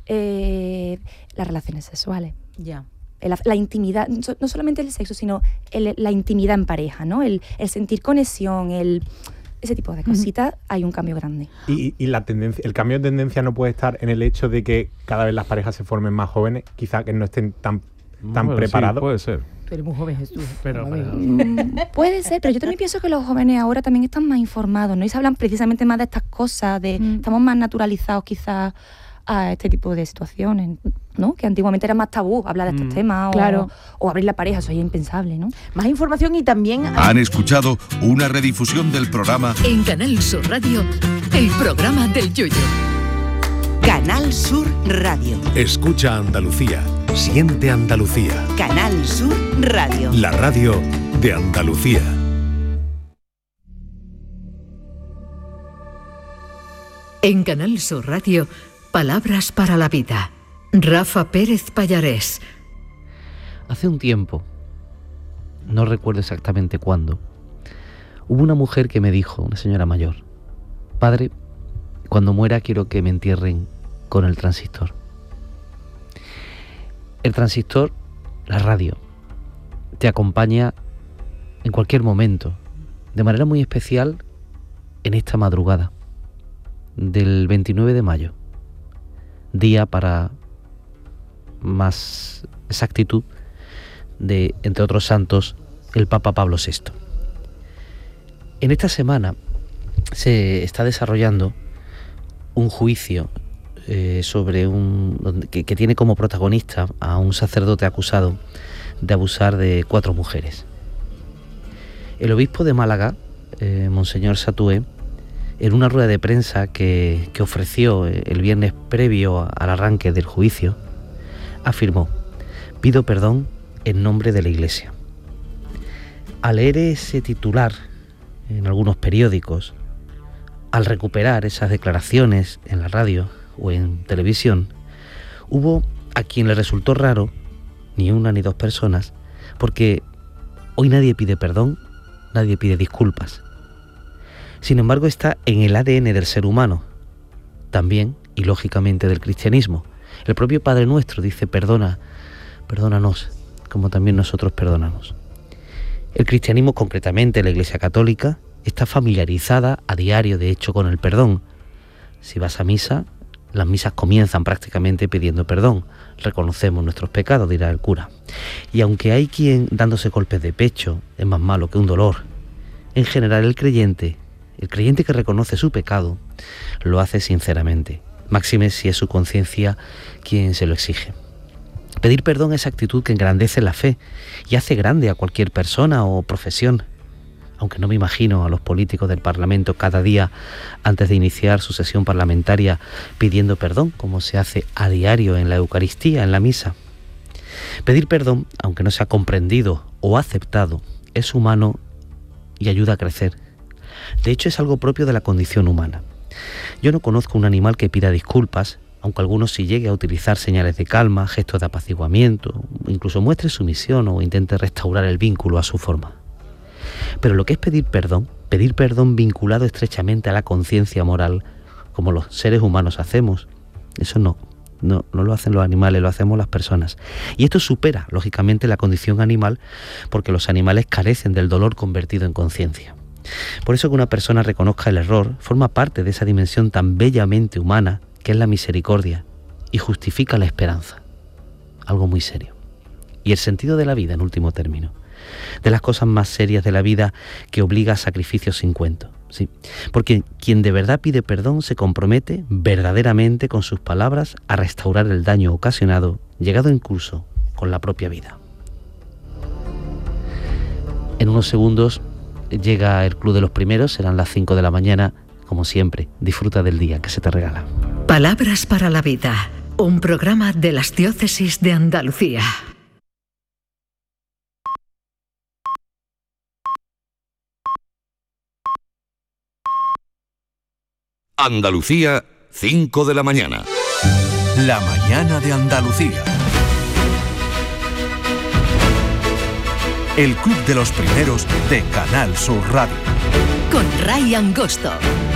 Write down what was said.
las relaciones sexuales. Ya. La intimidad, no solamente el sexo, sino la intimidad en pareja, ¿no? El sentir conexión, ese tipo de cositas, hay un cambio grande. Y la tendencia, el cambio de tendencia no puede estar en el hecho de que cada vez las parejas se formen más jóvenes, quizá que no estén tan preparados. Sí, puede ser. Pero muy joven Jesús. Puede ser, pero yo también pienso que los jóvenes ahora también están más informados, ¿no? Y se hablan precisamente más de estas cosas, estamos más naturalizados quizás a este tipo de situaciones, ¿no? Que antiguamente era más tabú hablar de estos temas, claro. o abrir la pareja, eso es impensable, ¿no? Más información y también... Han escuchado una redifusión del programa En Canal Sur Radio, el programa del Yoyo. Canal Sur Radio. Escucha Andalucía. Siente Andalucía. Canal Sur Radio. La radio de Andalucía. En Canal Sur Radio, Palabras para la Vida. Rafa Pérez Pallarés. Hace un tiempo, no recuerdo exactamente cuándo, hubo una mujer que me dijo, una señora mayor: padre, cuando muera quiero que me entierren con el transistor. El transistor, la radio, te acompaña en cualquier momento, de manera muy especial en esta madrugada del 29 de mayo, día para más exactitud de, entre otros santos, el Papa Pablo VI. En esta semana se está desarrollando un juicio que tiene como protagonista a un sacerdote acusado de abusar de 4 mujeres. El obispo de Málaga, Monseñor Satué, en una rueda de prensa que ofreció el viernes previo al arranque del juicio, afirmó: pido perdón en nombre de la Iglesia. Al leer ese titular en algunos periódicos, al recuperar esas declaraciones en la radio o en televisión, hubo a quien le resultó raro, ni una ni dos personas, porque hoy nadie pide perdón, nadie pide disculpas. Sin embargo, está en el ADN del ser humano, también y lógicamente del cristianismo. El propio Padre Nuestro dice: perdónanos, como también nosotros perdonamos. El cristianismo, concretamente la Iglesia Católica, está familiarizada a diario, de hecho, con el perdón. Si vas a misa, las misas comienzan prácticamente pidiendo perdón. Reconocemos nuestros pecados, dirá el cura. Y aunque hay quien dándose golpes de pecho es más malo que un dolor, en general el creyente que reconoce su pecado, lo hace sinceramente, máxime si es su conciencia quien se lo exige. Pedir perdón es actitud que engrandece la fe y hace grande a cualquier persona o profesión. Aunque no me imagino a los políticos del Parlamento cada día antes de iniciar su sesión parlamentaria pidiendo perdón, como se hace a diario en la Eucaristía, en la misa. Pedir perdón, aunque no sea comprendido o aceptado, es humano y ayuda a crecer. De hecho, es algo propio de la condición humana. Yo no conozco un animal que pida disculpas, aunque algunos sí llegue a utilizar señales de calma, gestos de apaciguamiento, incluso muestre sumisión o intente restaurar el vínculo a su forma. Pero lo que es pedir perdón vinculado estrechamente a la conciencia moral, como los seres humanos hacemos, eso no lo hacen los animales, lo hacemos las personas. Y esto supera, lógicamente, la condición animal, porque los animales carecen del dolor convertido en conciencia. Por eso que una persona reconozca el error forma parte de esa dimensión tan bellamente humana que es la misericordia y justifica la esperanza. Algo muy serio. Y el sentido de la vida, en último término. De las cosas más serias de la vida que obliga a sacrificios sin cuento. Sí, porque quien de verdad pide perdón se compromete verdaderamente con sus palabras a restaurar el daño ocasionado, llegado incluso con la propia vida. En unos segundos llega el Club de los Primeros, serán las 5 de la mañana. Como siempre, disfruta del día que se te regala. Palabras para la Vida, un programa de las Diócesis de Andalucía. Andalucía, 5 de la mañana. La mañana de Andalucía. El Club de los Primeros de Canal Sur Radio. Con Ray Angosto.